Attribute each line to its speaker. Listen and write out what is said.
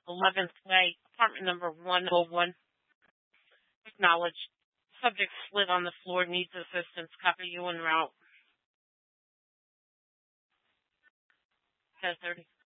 Speaker 1: 11th Way, apartment number 101. Acknowledged. Subject slid on the floor, needs assistance. Copy you en route. 10:30.